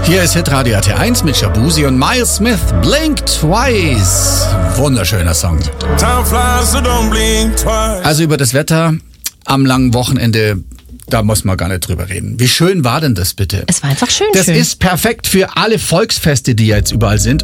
Hier ist Hitradio RT1 mit Shabuzi und Miles Smith, Blink Twice. Wunderschöner Song. Also über das Wetter am langen Wochenende, da muss man gar nicht drüber reden. Wie schön war denn das bitte? Es war einfach schön. Das ist perfekt für alle Volksfeste, die jetzt überall sind.